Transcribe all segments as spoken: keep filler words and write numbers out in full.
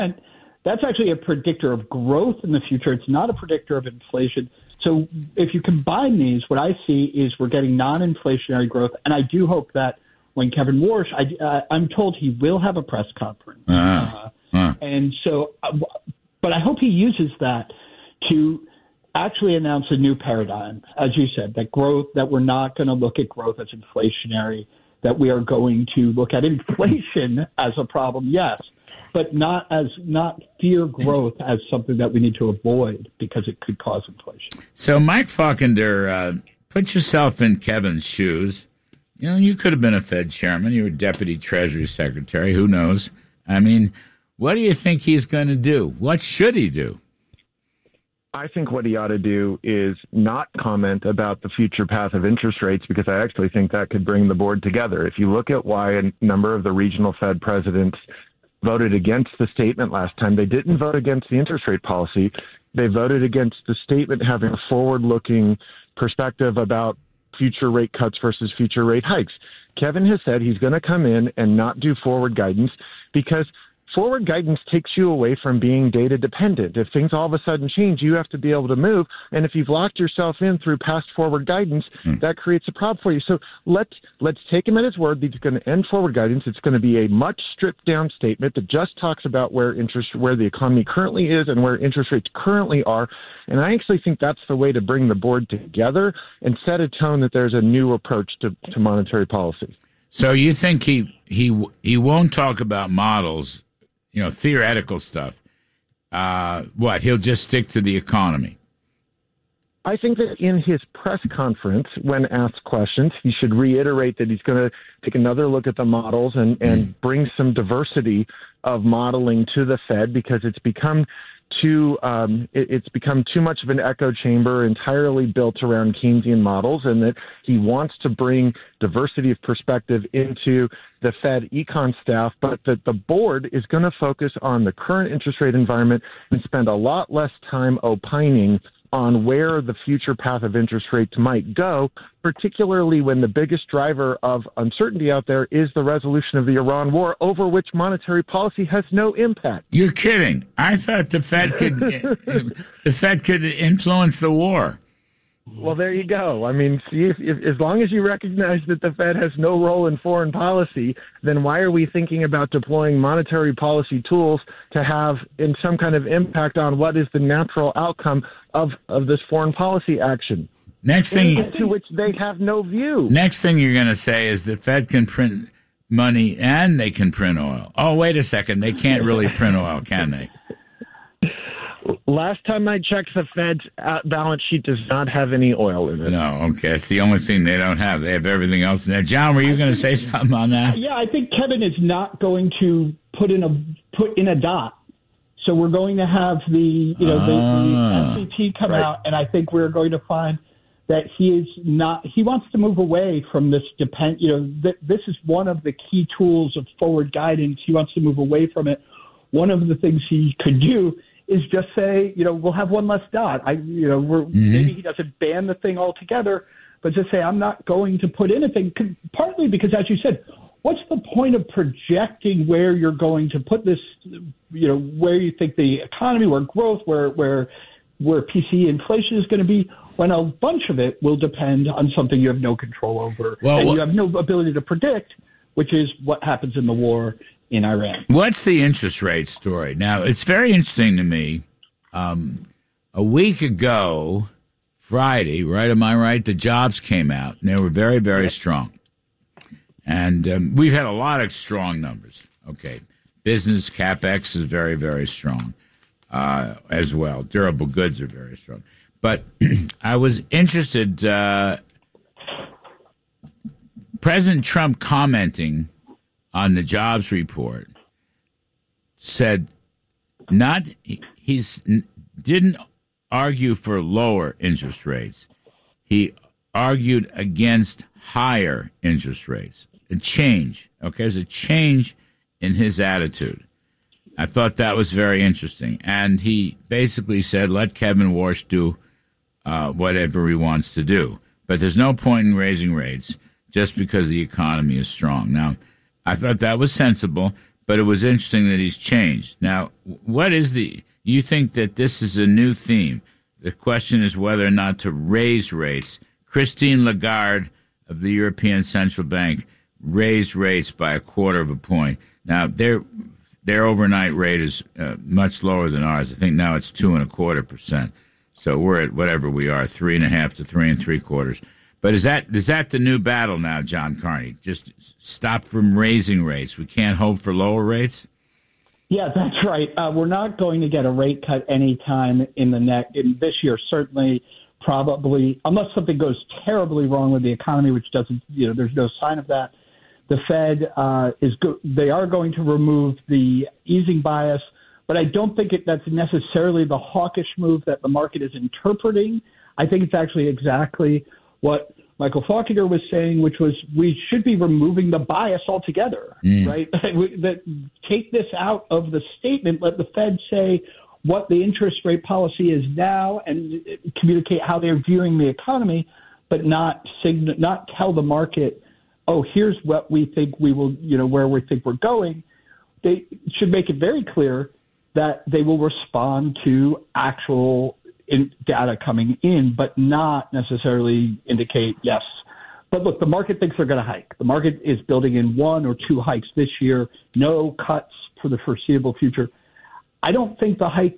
That's actually a predictor of growth in the future. It's not a predictor of inflation. So if you combine these, what I see is we're getting non-inflationary growth. And I do hope that when Kevin Warsh, I, uh, I'm told he will have a press conference. Uh-huh. Uh, uh-huh. And so, uh, but I hope he uses that to actually announce a new paradigm, as you said, that growth, that we're not going to look at growth as inflationary, that we are going to look at inflation as a problem, yes, but not as not fear growth as something that we need to avoid because it could cause inflation. So, Mike Faulkner, uh, put yourself in Kevin's shoes. You know, you could have been a Fed chairman. You were Deputy Treasury Secretary. Who knows? I mean, what do you think he's going to do? What should he do? I think what he ought to do is not comment about the future path of interest rates, because I actually think that could bring the board together. If you look at why a number of the regional Fed presidents voted against the statement last time, they didn't vote against the interest rate policy. They voted against the statement having a forward-looking perspective about future rate cuts versus future rate hikes. Kevin has said he's going to come in and not do forward guidance because forward guidance takes you away from being data dependent. If things all of a sudden change, you have to be able to move. And if you've locked yourself in through past forward guidance, mm. that creates a problem for you. So let's let's take him at his word that he's going to end forward guidance. It's going to be a much stripped down statement that just talks about where interest, where the economy currently is and where interest rates currently are. And I actually think that's the way to bring the board together and set a tone that there's a new approach to, to monetary policy. So you think he he he won't talk about models, you know, theoretical stuff. Uh, what, he'll just stick to the economy? I think that in his press conference, when asked questions, he should reiterate that he's going to take another look at the models and, and mm. bring some diversity of modeling to the Fed, because it's become too um, it, it's become too much of an echo chamber entirely built around Keynesian models, and that he wants to bring diversity of perspective into the Fed econ staff, but that the board is going to focus on the current interest rate environment and spend a lot less time opining on where the future path of interest rates might go, particularly when the biggest driver of uncertainty out there is the resolution of the Iran war, over which monetary policy has no impact. You're kidding. I thought the Fed could the Fed could influence the war. Well, there you go. I mean, see, if, if, as long as you recognize that the Fed has no role in foreign policy, then why are we thinking about deploying monetary policy tools to have in some kind of impact on what is the natural outcome of, of this foreign policy action? Next thing, to which they have no view. Next thing you're going to say is the Fed can print money and they can print oil. Oh, wait a second. They can't really print oil, can they? Last time I checked, the Fed's balance sheet does not have any oil in it. No, okay. It's the only thing they don't have. They have everything else in there. John, were you going to say something on that? Yeah, I think Kevin is not going to put in a put in a dot. So we're going to have the you know the, Ah, the S C T come right. out, and I think we're going to find that he is not. He wants to move away from this depend. You know, th- this is one of the key tools of forward guidance. He wants to move away from it. One of the things he could do is just say, you know, we'll have one less dot. I, you know, we're, mm-hmm. maybe he doesn't ban the thing altogether, but just say, I'm not going to put anything, partly because, as you said, what's the point of projecting where you're going to put this, you know, where you think the economy, where growth, where, where, where P C E inflation is going to be, when a bunch of it will depend on something you have no control over, well, and well, you have no ability to predict, which is what happens in the war in Iran. What's the interest rate story? Now, it's very interesting to me. Um, a week ago, Friday, right, am I right? The jobs came out, and they were very, very yep. strong. And um, we've had a lot of strong numbers. Okay. Business CapEx is very, very strong uh, as well. Durable goods are very strong. But I was interested, uh, President Trump commenting on the jobs report said not he's didn't argue for lower interest rates. He argued against higher interest rates. A change. Okay, there's a change in his attitude. I thought that was very interesting. And he basically said, let Kevin Warsh do uh, whatever he wants to do. But there's no point in raising rates just because the economy is strong. Now, I thought that was sensible, but it was interesting that he's changed. Now, what is the, you think that this is a new theme? The question is whether or not to raise rates. Christine Lagarde of the European Central Bank raised rates by a quarter of a point. Now, their their overnight rate is uh, much lower than ours. I think now it's two and a quarter percent. So we're at whatever we are, three and a half to three and three quarters. But is that is that the new battle now, John Carney? Just stop from raising rates. We can't hope for lower rates? Yeah, that's right. Uh, we're not going to get a rate cut anytime in the next in this year. Certainly, probably, unless something goes terribly wrong with the economy, which doesn't, you know, there's no sign of that. The Fed uh, is go- they are going to remove the easing bias, but I don't think it, that's necessarily the hawkish move that the market is interpreting. I think it's actually exactly what Michael Faulkner was saying, which was we should be removing the bias altogether, mm. right? That take this out of the statement, let the Fed say what the interest rate policy is now and communicate how they're viewing the economy, but not sign- not tell the market, oh, here's what we think we will, you know, where we think we're going. They should make it very clear that they will respond to actual in data coming in, but not necessarily indicate yes. But look, the market thinks they're going to hike. The market is building in one or two hikes this year, no cuts for the foreseeable future. I don't think the hike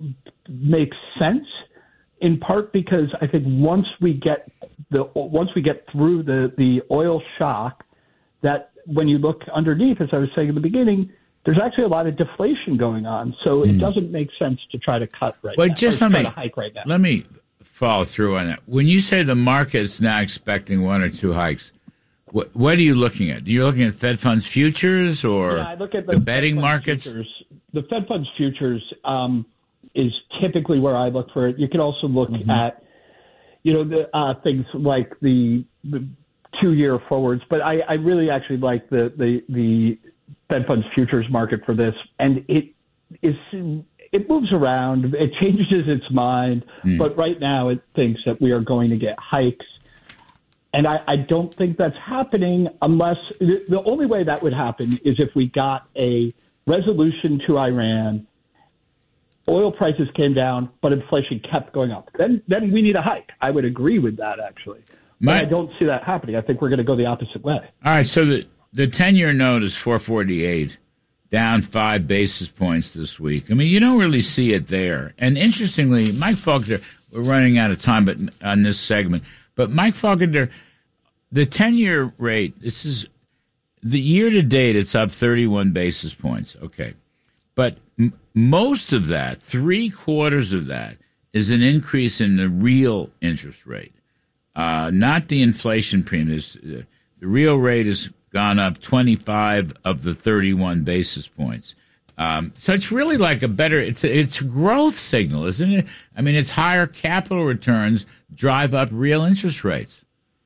makes sense, in part because I think once we get the once we get through the, the oil shock, that when you look underneath, as I was saying in the beginning, there's actually a lot of deflation going on, so it mm. doesn't make sense to try to cut right well, now. Just or let try me, to hike right now. Let me follow through on that. When you say the market's now expecting one or two hikes, what, what are you looking at? You're looking at Fed funds futures or yeah, I look at the, the betting markets? Futures. The Fed funds futures um, is typically where I look for it. You can also look mm-hmm. at, you know, the uh, things like the, the two-year forwards, but I, I really actually like the the the Fed funds futures market for this, and it is it moves around, it changes its mind, mm. but right now it thinks that we are going to get hikes, and I, I don't think that's happening unless the only way that would happen is if we got a resolution to Iran, oil prices came down, but inflation kept going up. Then then we need a hike. I would agree with that actually, but My, I don't see that happening. I think we're going to go the opposite way. All right, so the. The ten-year note is four forty-eight, down five basis points this week. I mean, you don't really see it there. And interestingly, Mike Faulkner, we're running out of time but on this segment, but Mike Faulkner, the ten-year rate, this is the year-to-date, it's up thirty-one basis points. Okay. But m- most of that, three-quarters of that, is an increase in the real interest rate, uh, not the inflation premium. Uh, the real rate is gone up twenty-five of the thirty-one basis points. Um, so it's really like a better, it's a, it's a growth signal, isn't it? I mean, it's higher capital returns drive up real interest rates.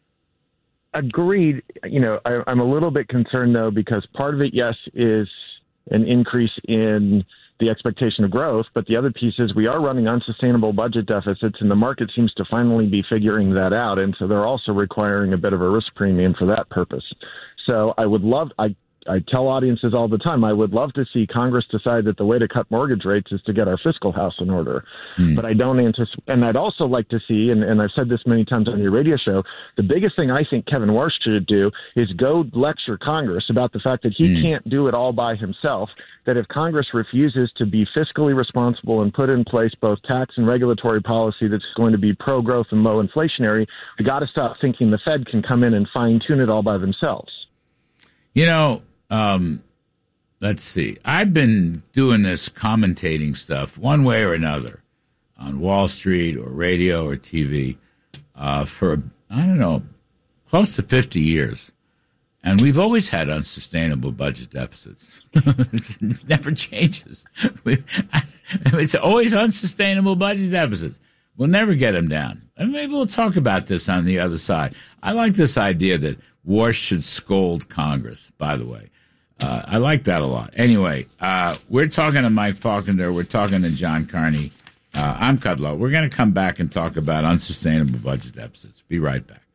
Agreed. You know, I, I'm a little bit concerned, though, because part of it, yes, is an increase in the expectation of growth, but the other piece is we are running unsustainable budget deficits, and the market seems to finally be figuring that out, and so they're also requiring a bit of a risk premium for that purpose. So I would love, I, I tell audiences all the time, I would love to see Congress decide that the way to cut mortgage rates is to get our fiscal house in order. Mm. But I don't anticipate, and I'd also like to see, and, and I've said this many times on your radio show, the biggest thing I think Kevin Warsh should do is go lecture Congress about the fact that he mm. can't do it all by himself, that if Congress refuses to be fiscally responsible and put in place both tax and regulatory policy that's going to be pro-growth and low inflationary, we got to stop thinking the Fed can come in and fine-tune it all by themselves. You know, um, let's see. I've been doing this commentating stuff one way or another on Wall Street or radio or T V uh, for, I don't know, close to fifty years. And we've always had unsustainable budget deficits. It never changes. We, it's always unsustainable budget deficits. We'll never get them down. And maybe we'll talk about this on the other side. I like this idea that Warsh should scold Congress, by the way. Uh, I like that a lot. Anyway, uh, we're talking to Mike Faulkner. We're talking to John Carney. Uh, I'm Kudlow. We're going to come back and talk about unsustainable budget deficits. Be right back.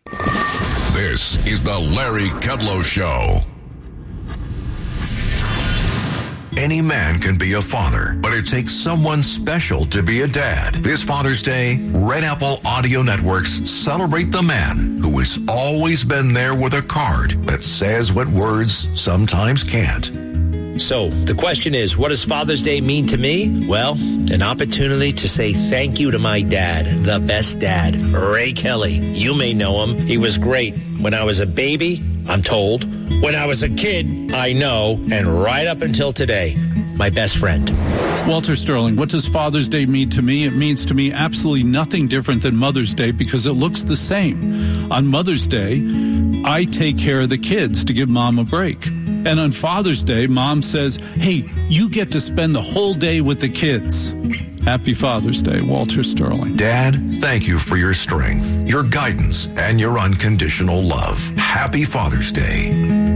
This is the Larry Kudlow Show. Any man can be a father, but it takes someone special to be a dad. This Father's Day, Red Apple Audio Networks celebrate the man who has always been there with a card that says what words sometimes can't. So, the question is, what does Father's Day mean to me? Well, an opportunity to say thank you to my dad, the best dad, Ray Kelly. You may know him. He was great when I was a baby, I'm told. When I was a kid, I know. And right up until today, my best friend. Walter Sterling, what does Father's Day mean to me? It means to me absolutely nothing different than Mother's Day because it looks the same. On Mother's Day, I take care of the kids to give Mom a break. And on Father's Day, Mom says, hey, you get to spend the whole day with the kids. Happy Father's Day, Walter Sterling. Dad, thank you for your strength, your guidance, and your unconditional love. Happy Father's Day.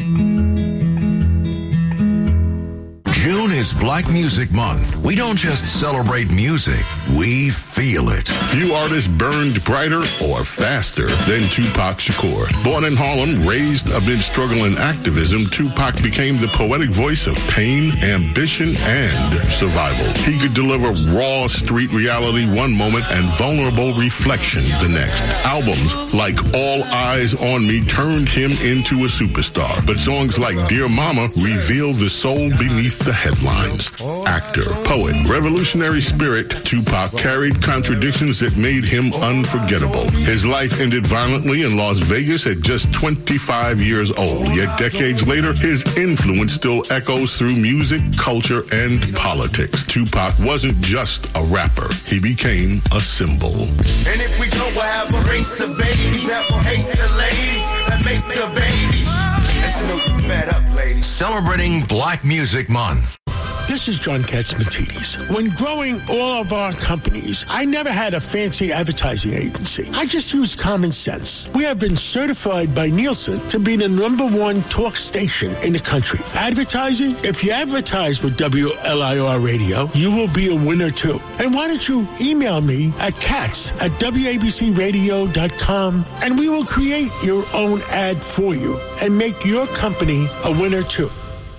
June is Black Music Month. We don't just celebrate music, we feel it. Few artists burned brighter or faster than Tupac Shakur. Born in Harlem, raised amid struggle and activism, Tupac became the poetic voice of pain, ambition, and survival. He could deliver raw street reality one moment and vulnerable reflection the next. Albums like All Eyes on Me turned him into a superstar, but songs like Dear Mama reveal the soul beneath the headlines. Actor, poet, revolutionary spirit, Tupac carried contradictions that made him unforgettable. His life ended violently in Las Vegas at just twenty-five years old. Yet decades later, his influence still echoes through music, culture, and politics. Tupac wasn't just a rapper. He became a symbol. And if we don't, we'll have a race of babies that will hate the ladies that make the babies. Listen, fed up, ladies. Celebrating Black Music Month. This is John Katzmatidis. When growing all of our companies, I never had a fancy advertising agency. I just used common sense. We have been certified by Nielsen to be the number one talk station in the country. Advertising? If you advertise with W L I R Radio, you will be a winner too. And why don't you email me at katz at W A B C radio dot com and we will create your own ad for you and make your company a winner too.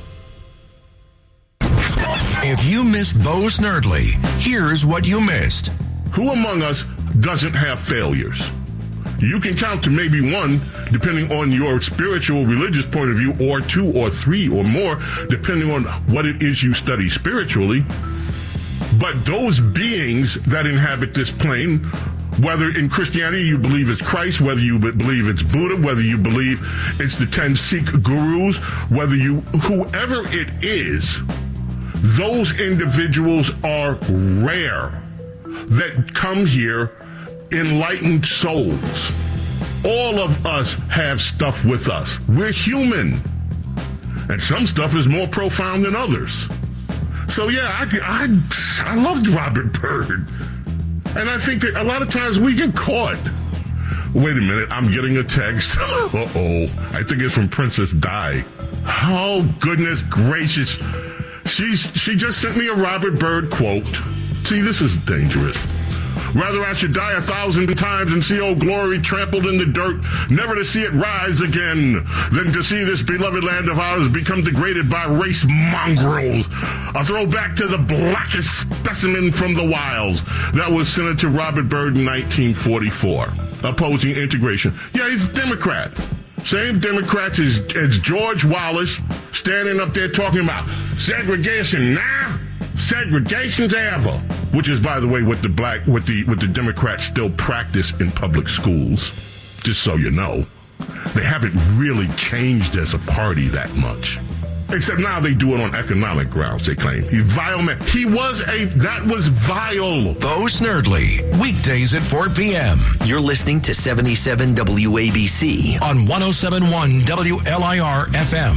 If you missed Bo Snerdley, here's what you missed. Who among us doesn't have failures? You can count to maybe one, depending on your spiritual, religious point of view, or two or three or more, depending on what it is you study spiritually. But those beings that inhabit this plane, whether in Christianity you believe it's Christ, whether you believe it's Buddha, whether you believe it's the ten Sikh gurus, whether you, whoever it is, those individuals are rare that come here enlightened souls. All of us have stuff with us. We're human. And some stuff is more profound than others. So yeah, I, I, I loved Robert Byrd. And I think that a lot of times we get caught. Wait a minute, I'm getting a text. Uh-oh. I think it's from Princess Di. Oh, goodness gracious. She's, she just sent me a Robert Byrd quote. See, this is dangerous. Rather I should die a thousand times and see old glory trampled in the dirt, never to see it rise again, than to see this beloved land of ours become degraded by race mongrels. A throwback to the blackest specimen from the wilds. That was Senator Robert Byrd in nineteen forty-four, opposing integration. Yeah, he's a Democrat. Same Democrats as, as George Wallace standing up there talking about segregation now, segregation's ever, which is, by the way, what the black, what the, what the Democrats still practice in public schools. Just so you know, they haven't really changed as a party that much. Except now they do it on economic grounds, they claim. He vile man. He was a, that was vile. Bo Snerdley, weekdays at four p.m. You're listening to seventy-seven W A B C on one oh seven point one W L I R F M.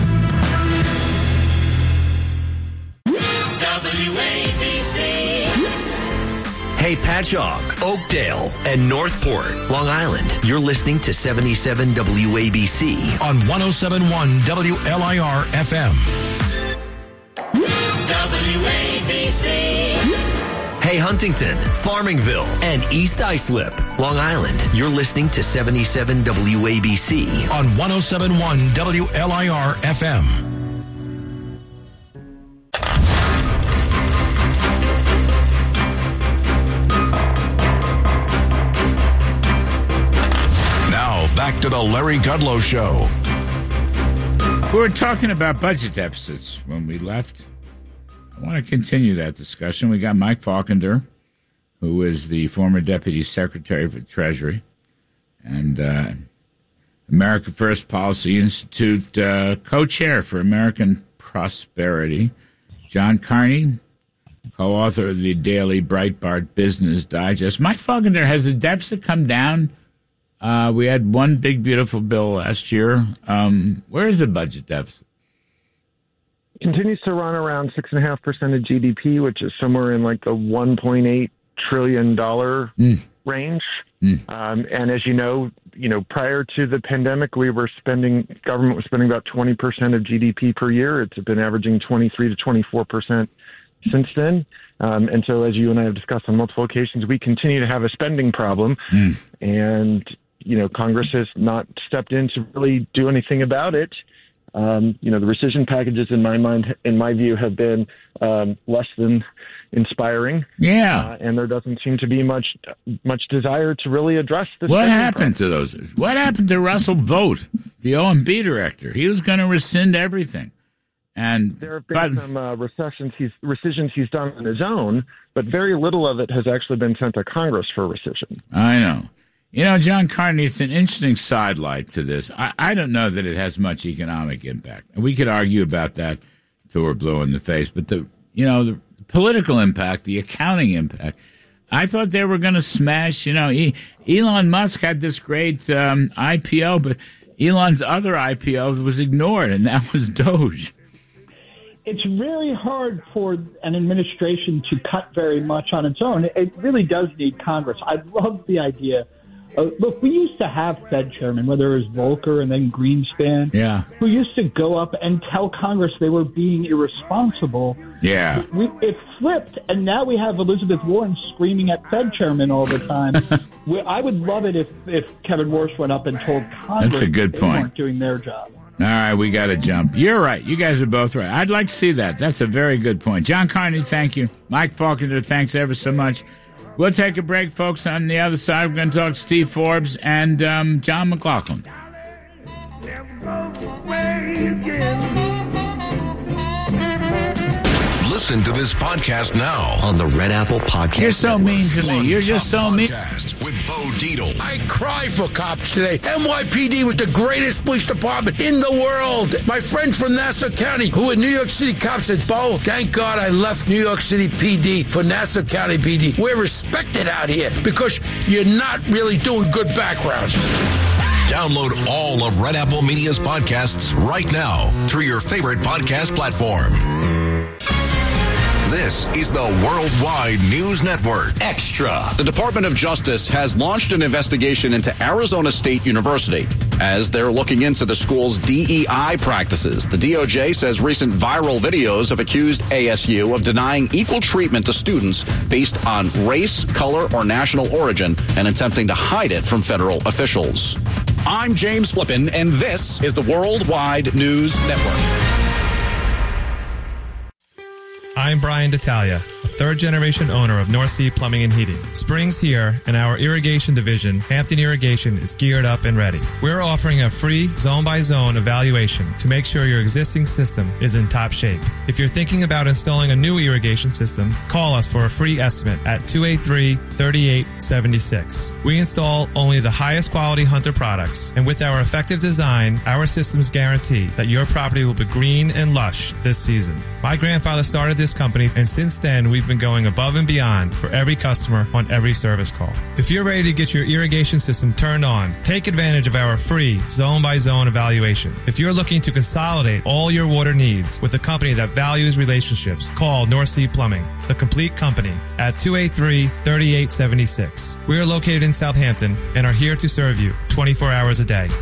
W A B C. Hey, Patchogue, Oakdale, and Northport, Long Island. You're listening to seventy-seven W A B C on one oh seven point one W L I R F M. W A B C. Hey, Huntington, Farmingville, and East Islip, Long Island. You're listening to seventy-seven W A B C on one oh seven point one W L I R F M. The Larry Kudlow Show. We were talking about budget deficits when we left. I want to continue that discussion. We got Mike Faulkner, who is the former Deputy Secretary for Treasury and uh, America First Policy Institute uh, co-chair for American Prosperity. John Carney, co-author of the daily Breitbart Business Digest. Mike Faulkner, has the deficit come down? Uh, we had one big, beautiful bill last year. Um, where is the budget deficit? Continues to run around six and a half percent of G D P, which is somewhere in like the one point eight trillion dollar mm. range. Mm. Um, and as you know, you know, prior to the pandemic, we were spending government was spending about twenty percent of G D P per year. It's been averaging twenty-three to twenty-four percent since then. Um, and so, as you and I have discussed on multiple occasions, we continue to have a spending problem, mm. and you know, Congress has not stepped in to really do anything about it. Um, you know, the rescission packages, in my mind, in my view, have been um, less than inspiring. Yeah, uh, and there doesn't seem to be much much desire to really address this. What happened problem. to those? What happened to Russell Vought, the O M B director? He was going to rescind everything. And there have been but, some uh, rescissions he's, rescissions he's done on his own, but very little of it has actually been sent to Congress for rescission. I know. You know, John Carney, it's an interesting sidelight to this. I, I don't know that it has much economic impact. And we could argue about that till we're blue in the face. But, the you know, the political impact, the accounting impact, I thought they were going to smash, you know, e- Elon Musk had this great um, I P O, but Elon's other I P O was ignored, and that was Doge. It's really hard for an administration to cut very much on its own. It really does need Congress. I love the idea. Uh, look, we used to have Fed chairmen, whether it was Volcker and then Greenspan, yeah. who used to go up and tell Congress they were being irresponsible. Yeah. We, it flipped, and now we have Elizabeth Warren screaming at Fed chairmen all the time. we, I would love it if, if Kevin Warsh went up and told Congress That's a good they point. weren't doing their job. All right, we got to jump. You're right. You guys are both right. I'd like to see that. That's a very good point. John Carney, thank you. Mike Faulkner, thanks ever so much. We'll take a break, folks. On the other side, we're going to talk Steve Forbes and um, John McLaughlin. Listen to this podcast now on the Red Apple Podcast You're so Network. mean to me. One You're just so mean. With Bo Dietl. I cry for cops today. N Y P D was the greatest police department in the world. My friend from Nassau County, who in New York City cops said, Bo, thank God I left New York City P D for Nassau County P D. We're respected out here because you're not really doing good backgrounds. Download all of Red Apple Media's podcasts right now through your favorite podcast platform. This is the Worldwide News Network. Extra. The Department of Justice has launched an investigation into Arizona State University as they're looking into the school's D E I practices. The D O J says recent viral videos have accused A S U of denying equal treatment to students based on race, color, or national origin and attempting to hide it from federal officials. I'm James Flippin, and this is the Worldwide News Network. I'm Brian D'Italia, a third-generation owner of North Sea Plumbing and Heating. Spring's here, and our irrigation division, Hampton Irrigation, is geared up and ready. We're offering a free zone-by-zone evaluation to make sure your existing system is in top shape. If you're thinking about installing a new irrigation system, call us for a free estimate at two eight three, three eight seven six. We install only the highest quality Hunter products, and with our effective design, our systems guarantee that your property will be green and lush this season. My grandfather started this company, and since then, we've been going above and beyond for every customer on every service call. If you're ready to get your irrigation system turned on, take advantage of our free zone-by-zone evaluation. If you're looking to consolidate all your water needs with a company that values relationships, call North Sea Plumbing, the complete company, at two eight three, three eight seven six. We are located in Southampton and are here to serve you twenty-four hours a day.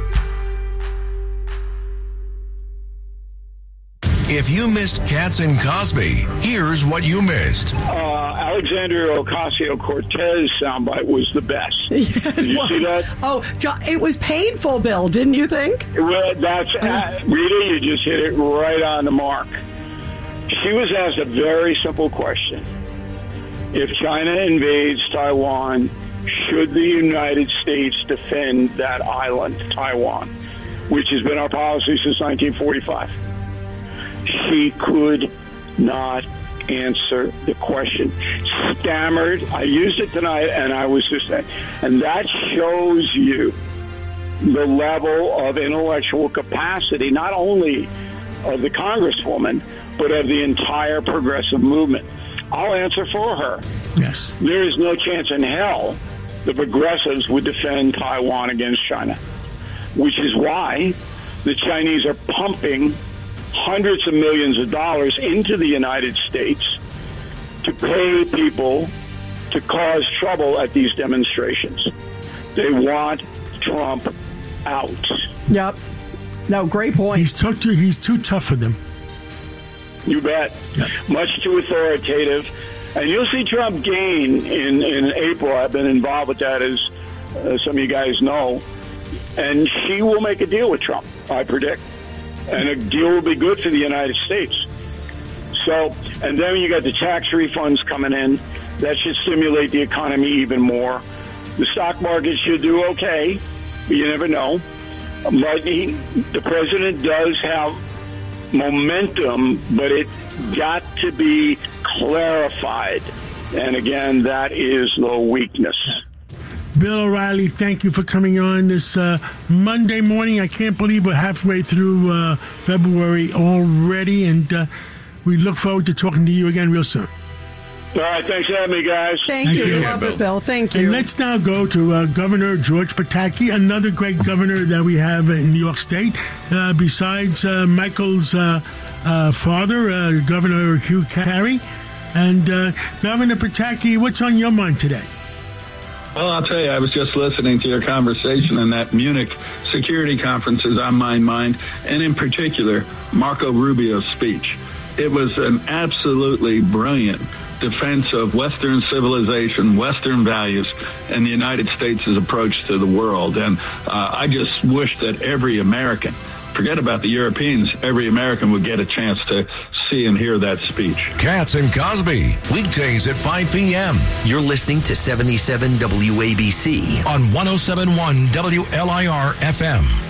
If you missed Katz and Cosby, here's what you missed. Uh, Alexandria Ocasio-Cortez soundbite was the best. Yeah, Did you was. see that? Oh, it was painful, Bill, didn't you think? Well, that's uh, Rita, you just hit it right on the mark. She was asked a very simple question. If China invades Taiwan, should the United States defend that island, Taiwan, which has been our policy since nineteen forty-five. She could not answer the question. Stammered. I used it tonight, and I was just saying, and that shows you the level of intellectual capacity, not only of the Congresswoman, but of the entire progressive movement. I'll answer for her. Yes. There is no chance in hell the progressives would defend Taiwan against China, which is why the Chinese are pumping hundreds of millions of dollars into the United States to pay people to cause trouble at these demonstrations. They want Trump out. Yep. No, great point. He's too, too, he's too tough for them. You bet. Yep. Much too authoritative. And you'll see Trump gain in, in April. I've been involved with that, as uh, some of you guys know. And she will make a deal with Trump, I predict. And a deal will be good for the United States. So, and then you got the tax refunds coming in. That should stimulate the economy even more. The stock market should do okay. But you never know. But he, the president does have momentum, but it got to be clarified. And again, that is the weakness. Bill O'Reilly, thank you for coming on this uh, Monday morning. I can't believe we're halfway through uh, February already, and uh, we look forward to talking to you again real soon. All right, thanks for having me, guys. Thank, Thank you. you. Love it, Bill. Thank you. And let's now go to uh, Governor George Pataki, another great governor that we have in New York State, uh, besides uh, Michael's uh, uh, father, uh, Governor Hugh Carey. And uh, Governor Pataki, what's on your mind today? Well, I'll tell you, I was just listening to your conversation, and that Munich security conference is on my mind, and in particular, Marco Rubio's speech. It was an absolutely brilliant defense of Western civilization, Western values, and the United States' approach to the world. And uh, I just wish that every American, forget about the Europeans, every American would get a chance to see and hear that speech. Katz and Cosby, weekdays at five p.m. You're listening to seventy-seven W A B C on one oh seven point one W L I R F M.